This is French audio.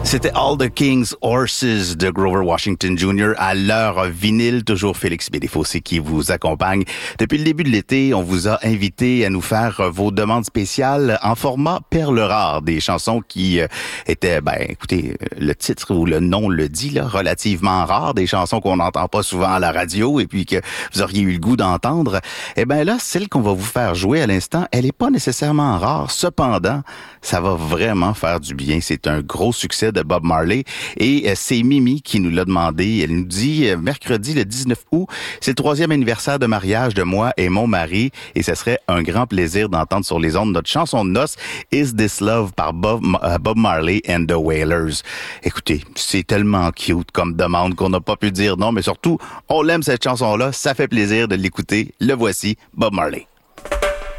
C'était All the King's Horses de Grover Washington Jr. à l'heure vinyle. Toujours Félix Bédéfossé qui vous accompagne. Depuis le début de l'été, on vous a invité à nous faire vos demandes spéciales en format perles rares. Des chansons qui étaient, écoutez, le titre ou le nom le dit, là, relativement rares. Des chansons qu'on n'entend pas souvent à la radio et puis que vous auriez eu le goût d'entendre. Eh bien là, celle qu'on va vous faire jouer à l'instant, elle n'est pas nécessairement rare. Cependant, ça va vraiment faire du bien. C'est un gros succès de Bob Marley et c'est Mimi qui nous l'a demandé. Elle nous dit mercredi le 19 août, c'est le 3e anniversaire de mariage de moi et mon mari et ce serait un grand plaisir d'entendre sur les ondes notre chanson de noces Is This Love par Bob Marley and the Wailers. Écoutez, c'est tellement cute comme demande qu'on n'a pas pu dire non, mais surtout, on l'aime cette chanson-là, ça fait plaisir de l'écouter. Le voici, Bob Marley.